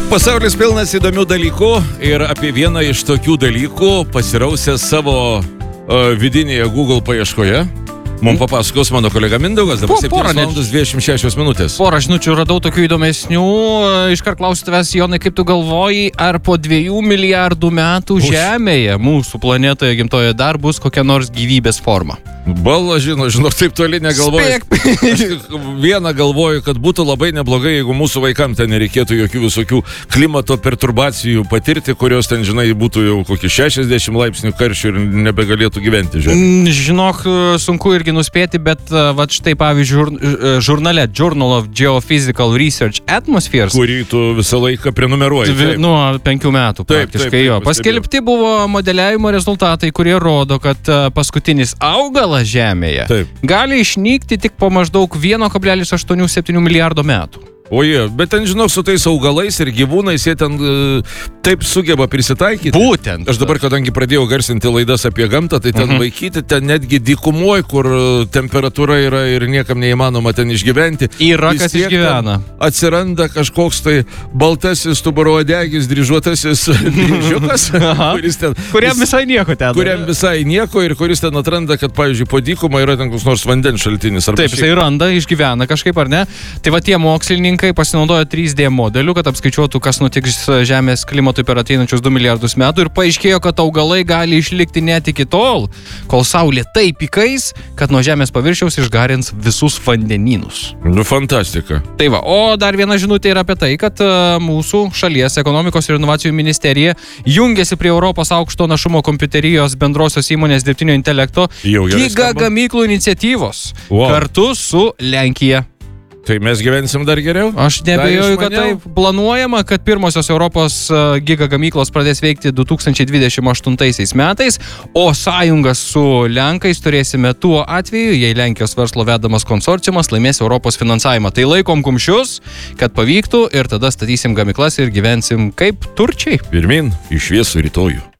Pasaulis pilnas įdomių dalykų ir apie vieną iš tokių dalykų pasirausęs savo vidinėje Google paieškoje. Mums papasakos mano kolega Mindaugas, dabar 7:26 minutės. Porą žinučių radau tokių įdomesnių. Iškart klausiu tavęs, Jonai, kaip tu galvoji, ar po 2 milijardų metų Žemėje, mūsų planetoje gimtoje, dar bus kokia nors gyvybės forma? Bala, žinok, taip toli negalvoju. Vieną galvoju, kad būtų labai neblogai, jeigu mūsų vaikams ten nereikėtų jokių visokių klimato perturbacijų patirti, kurios ten, žinai, būtų jau kokį 60 laipsnių karščių ir nebegalėtų gyventi Žemėje. Žinok, sunku irgi nuspėti, bet vat štai pavyzdžiui žurnale Journal of Geophysical Research Atmospheres, kurį tu visą laiką prenumeruoji. Nuo 5 metų praktiškai jo. Paskelbti buvo modeliavimo rezultatai, kurie rodo, kad paskutinis augalas Žemėje gali išnykti tik po maždaug 1,87 milijardo metų. Oje, bet ten, žinok, su tais augalais ir gyvūnais jie ten taip sugeba prisitaikyti. Būtent. Aš dabar, kadangi pradėjau garsinti laidas apie gamtą, tai ten vaikyti, ten netgi dykumoj, kur temperatūra yra ir niekam neįmanoma ten išgyventi. Yra kas išgyvena. Atsiranda kažkoks tai baltasis stuburoodegis, dryžuotasis dryžiukas, kuriam visai nieko ten. Kuriam visai nieko ir kuris ten atranda, kad, pavyzdžiui, po dykumą yra ten koks nors vandens šaltinis. Taip, jisai randa, išgyvena kažkaip, ar ne? Tai va tie mokslininkai pasinaudojo 3D modeliu, kad apskaičiuotų, kas nutiks Žemės klimatui per ateinančius 2 milijardus metų ir paaiškėjo, kad augalai gali išlikti net iki tol, kol Saulė taip įkais, kad nuo Žemės paviršiaus išgarins visus vandenynus. Nu, fantastika. Tai va, o dar viena žinutė yra apie tai, kad mūsų šalies ekonomikos ir inovacijų ministerija jungiasi prie Europos aukšto našumo kompiuterijos bendrosios įmonės dirbtinio intelekto Giga gamyklų iniciatyvos kartu su Lenkija. Tai mes gyvensim dar geriau? Aš neabejoju, kad taip. Planuojama, kad pirmosios Europos giga gamyklos pradės veikti 2028 metais, o sąjungas su Lenkais turėsime tuo atveju, jei Lenkijos verslo vedamas konsorciumas laimės Europos finansavimą. Tai laikom kumščius, kad pavyktų ir tada statysim gamyklas ir gyvensim kaip turčiai. Pirmin į šviesų rytojų.